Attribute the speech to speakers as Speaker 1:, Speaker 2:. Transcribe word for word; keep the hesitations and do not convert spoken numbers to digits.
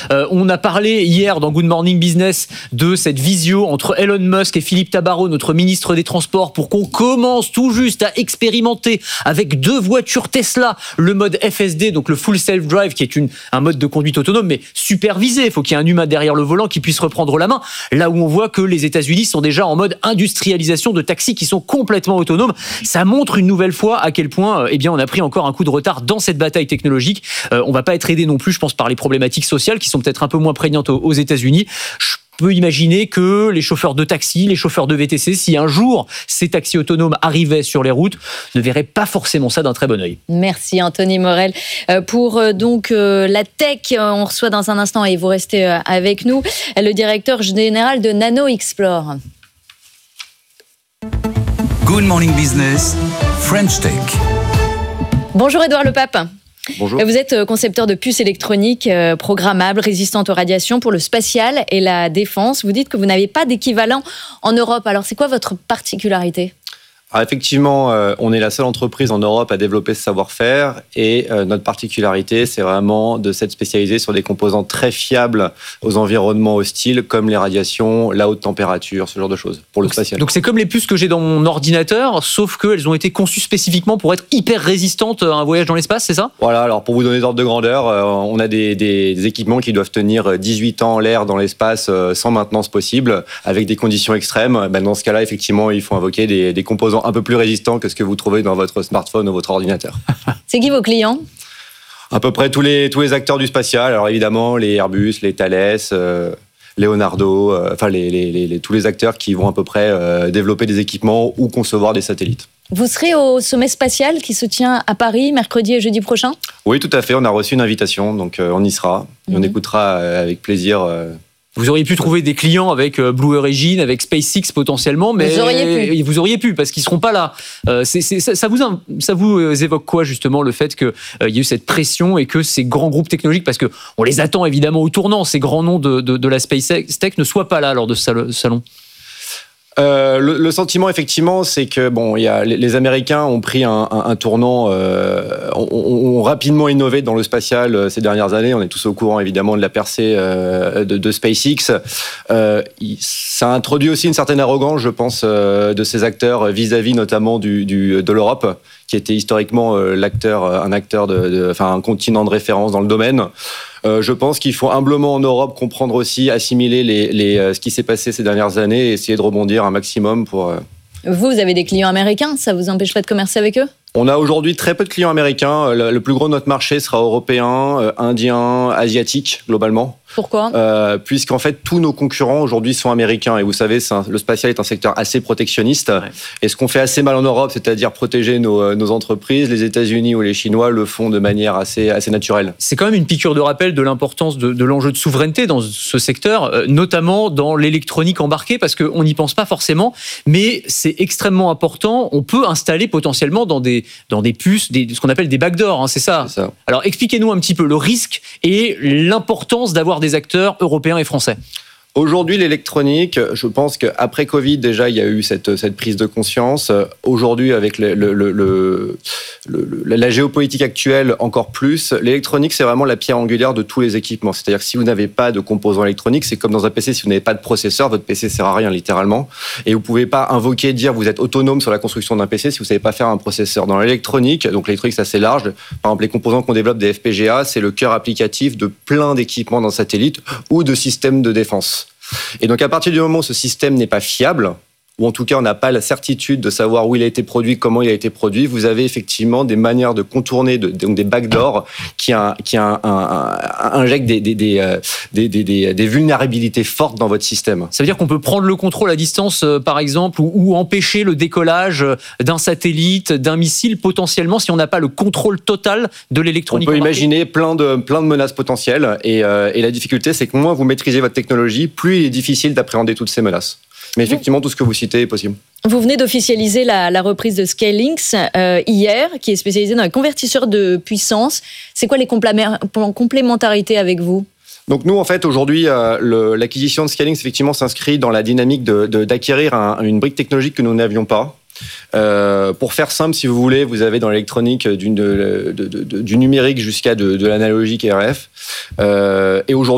Speaker 1: Euh, on a parlé hier dans Good Morning Business de cette visio entre Elon Musk et Philippe Tabarot, notre ministre des Transports, pour qu'on commence tout juste à expérimenter avec deux voitures Tesla le mode F S D, donc le Full Self Drive, qui est une, un mode de conduite autonome, mais supervisé. Il faut qu'il y ait un humain derrière le volant qui puisse reprendre la main. Là où on voit que les États-Unis sont déjà en mode industrialisation de taxis qui sont complètement autonomes. Ça montre une nouvelle fois à quel point, eh bien, on a pris encore un coup de retard dans cette bataille technologique. Euh, on va pas être aidé non plus, je pense, par les problématiques sociales qui sont peut-être un peu moins prégnantes aux, aux États-Unis. Je peut imaginer que les chauffeurs de taxi, les chauffeurs de V T C, si un jour ces taxis autonomes arrivaient sur les routes, ne verraient pas forcément ça d'un très bon œil.
Speaker 2: Merci Anthony Morel. Euh, pour euh, donc euh, la tech, on reçoit dans un instant, et vous restez euh, avec nous, le directeur général de Nano Explore.
Speaker 3: Good Morning Business, French Tech.
Speaker 2: Bonjour Édouard Lepape.
Speaker 4: Bonjour.
Speaker 2: Vous êtes concepteur de puces électroniques programmables, résistantes aux radiations pour le spatial et la défense. Vous dites que vous n'avez pas d'équivalent en Europe. Alors, c'est quoi votre particularité ?
Speaker 4: Alors effectivement, euh, on est la seule entreprise en Europe à développer ce savoir-faire et euh, notre particularité, c'est vraiment de s'être spécialisé sur des composants très fiables aux environnements hostiles comme les radiations, la haute température, ce genre de choses pour le
Speaker 1: donc,
Speaker 4: spatial.
Speaker 1: Donc c'est comme les puces que j'ai dans mon ordinateur, sauf qu'elles ont été conçues spécifiquement pour être hyper résistantes à un voyage dans l'espace, c'est ça ?
Speaker 4: Voilà, alors pour vous donner d'ordre de grandeur, euh, on a des, des, des équipements qui doivent tenir dix-huit ans en l'air dans l'espace euh, sans maintenance possible, avec des conditions extrêmes. Ben, dans ce cas-là, effectivement, il faut invoquer des, des composants un peu plus résistant que ce que vous trouvez dans votre smartphone ou votre ordinateur.
Speaker 2: C'est qui vos clients ?
Speaker 4: À peu près tous les, tous les acteurs du spatial. Alors évidemment, les Airbus, les Thales, euh, Leonardo, euh, enfin les, les, les, les, tous les acteurs qui vont à peu près euh, développer des équipements ou concevoir des satellites.
Speaker 2: Vous serez au sommet spatial qui se tient à Paris mercredi et jeudi prochain ?
Speaker 4: Oui, tout à fait. On a reçu une invitation, donc euh, on y sera. Et mm-hmm. On écoutera euh, avec plaisir... Euh,
Speaker 1: Vous auriez pu trouver des clients avec Blue Origin, avec SpaceX potentiellement, mais
Speaker 2: vous auriez pu,
Speaker 1: vous auriez pu parce qu'ils seront pas là. Euh, c'est, c'est, ça, ça, vous, ça vous évoque quoi justement le fait qu'il euh, y a eu cette pression et que ces grands groupes technologiques, parce que on les attend évidemment au tournant, ces grands noms de, de, de la SpaceX Tech ne soient pas là lors de ce salon?
Speaker 4: Euh, le, le sentiment, effectivement, c'est que bon, il y a, les, les Américains ont pris un, un, un tournant, euh, ont, ont rapidement innové dans le spatial euh, ces dernières années. On est tous au courant, évidemment, de la percée euh, de, de SpaceX. Euh, ça a introduit aussi une certaine arrogance, je pense, euh, de ces acteurs vis-à-vis notamment du, du, de l'Europe, qui était historiquement euh, l'acteur, un acteur, de, de, enfin un continent de référence dans le domaine. Euh, je pense qu'il faut humblement en Europe comprendre aussi, assimiler les, les, euh, ce qui s'est passé ces dernières années et essayer de rebondir un maximum pour... Euh...
Speaker 2: Vous, vous avez des clients américains, ça vous empêche pas de commercer avec eux ?
Speaker 4: On a aujourd'hui très peu de clients américains. Le, le plus gros de notre marché sera européen, euh, indien, asiatique, globalement.
Speaker 2: Pourquoi ?
Speaker 4: euh, Puisqu'en fait, tous nos concurrents aujourd'hui sont américains. Et vous savez, c'est un, le spatial est un secteur assez protectionniste. Ouais. Et ce qu'on fait assez mal en Europe, c'est-à-dire protéger nos, nos entreprises, les États-Unis ou les Chinois le font de manière assez, assez naturelle.
Speaker 1: C'est quand même une piqûre de rappel de l'importance de, de l'enjeu de souveraineté dans ce secteur, euh, notamment dans l'électronique embarquée, parce qu'on n'y pense pas forcément, mais c'est extrêmement important. On peut installer potentiellement dans des dans des puces, des, ce qu'on appelle des backdoors, hein, c'est ça.
Speaker 4: C'est ça.
Speaker 1: Alors expliquez-nous un petit peu le risque et l'importance d'avoir des acteurs européens et français.
Speaker 4: Aujourd'hui, l'électronique, je pense qu'après Covid, déjà, il y a eu cette, cette prise de conscience. Aujourd'hui, avec le, le, le, le, le, la géopolitique actuelle, encore plus, l'électronique, c'est vraiment la pierre angulaire de tous les équipements. C'est-à-dire que si vous n'avez pas de composants électroniques, c'est comme dans un P C, si vous n'avez pas de processeur, votre P C sert à rien, littéralement. Et vous pouvez pas invoquer, dire vous êtes autonome sur la construction d'un P C si vous savez pas faire un processeur. Dans l'électronique, donc l'électronique, c'est assez large. Par exemple, les composants qu'on développe des F P G A, c'est le cœur applicatif de plein d'équipements d'un satellite ou de systèmes de défense. Et donc, à partir du moment où ce système n'est pas fiable, ou en tout cas, on n'a pas la certitude de savoir où il a été produit, comment il a été produit, vous avez effectivement des manières de contourner, de, donc des backdoors qui, a, qui a un, un, un, injectent des, des, des, euh, des, des, des, des vulnérabilités fortes dans votre système.
Speaker 1: Ça veut dire qu'on peut prendre le contrôle à distance, euh, par exemple, ou, ou empêcher le décollage d'un satellite, d'un missile, potentiellement, si on n'a pas le contrôle total de l'électronique.
Speaker 4: On peut
Speaker 1: embarquée.
Speaker 4: imaginer plein de, plein de menaces potentielles. Et, euh, et la difficulté, c'est que moins vous maîtrisez votre technologie, plus il est difficile d'appréhender toutes ces menaces. Mais effectivement, tout ce que vous citez est possible.
Speaker 2: Vous venez d'officialiser la, la reprise de Scalinx euh, hier, qui est spécialisée dans les convertisseurs de puissance. C'est quoi les complé- complémentarités avec vous ?
Speaker 4: Donc nous, en fait, aujourd'hui, euh, le, l'acquisition de Scalinx, effectivement, s'inscrit dans la dynamique de, de, d'acquérir un, une brique technologique que nous n'avions pas. Euh, pour faire simple, si vous voulez, vous avez dans l'électronique du, de, de, de, de, du numérique jusqu'à de, de l'analogique R F. Euh, et aujourd'hui,